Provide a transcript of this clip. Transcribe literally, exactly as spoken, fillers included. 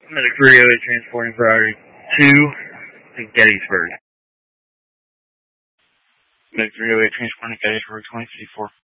Medic three oh eight transporting priority two to Gettysburg. Medic three oh eight transporting Gettysburg twenty fifty-four.